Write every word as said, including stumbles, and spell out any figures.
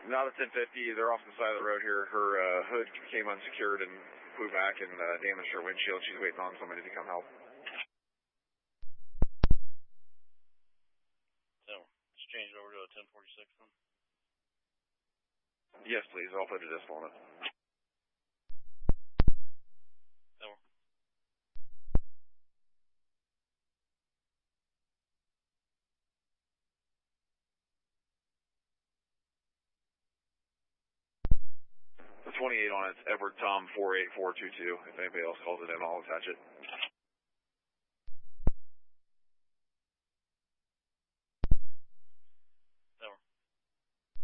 Now the ten fifty, they're off the side of the road here. Her uh, hood came unsecured and flew back and uh, damaged her windshield. She's waiting on somebody to come help. So, let's change it over to a ten forty-six then. Yes, please. I'll put a disc on it. Over. The twenty-eight on it's Edward Tom four eight four two two. If anybody else calls it in, I'll attach it.